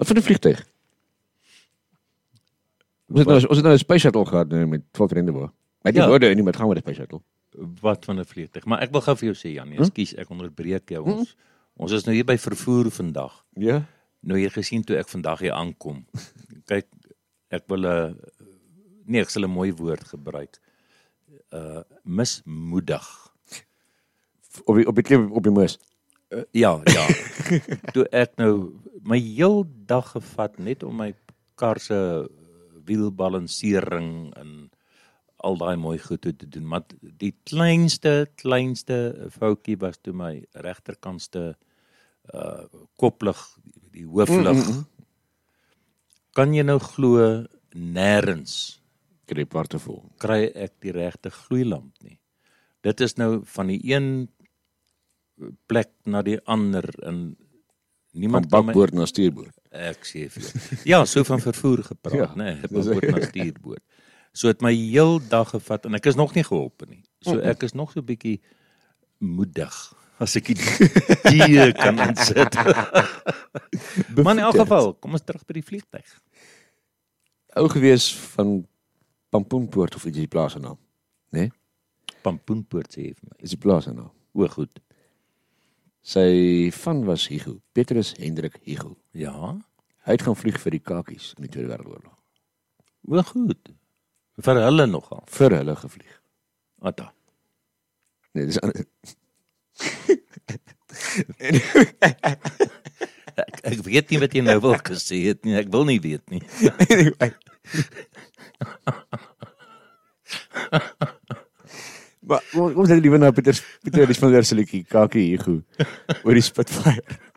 van die vliegtuig? Ons het nou 'n space shuttle gehad met 12 vriende. Met die woorde nie met gaan met die space shuttle. Wat van 'n vliegtuig. Maar ek wil gou vir jou sê, Jan, ekskuus, ek onderbreek jou. Ons is nou hier by vervoer vandag. Ja. Nou jy gesien toe ek vandag hier aankom. Kyk, ek wil ek sal 'n mooi woord gebruik. Mismoedig. Op die moes. Ja. Toe ek nou my heel dag gevat net om my kar se wielbalansering en al daai mooi goed te doen, maar die kleinste foutjie was toe my regterkantste koplig, die hooflig. Kan jy nou glo nêrens kry ek die regte gloeilamp nie. Dit is nou van die een plek na die ander en niemand van bakboord na stuurboord. Ek sê vir jou. Ja, so van vervoer gepraat, né? Bakboord na stuurboord. So het my heel dag gevat en ek is nog nie geholpe nie. So ek is nog so 'n bietjie moedig as ek die kan insit. Maar in elk geval, kom ons terug by die vliegtuig. Ou gewees van Pampoenpoort of iets die plaas naam, né? Pampoenpoort sê vir my. Is die plaas naam. O, goed. Sy van was Hugo, Petrus Hendrik Hugo. Ja. Hy het gaan vlieg vir die kakies in die Tweede Wêreldoorlog. O, goed. Vir hulle nogal. Vir hulle gevlieg. Atta. Nee, dis ek weet nie wat jy nou wil gesê het nie. Ek wil nie weet nie. Maar ons het liever na Pieter van der se liedjie Kakie Hugo oor die Spitfire.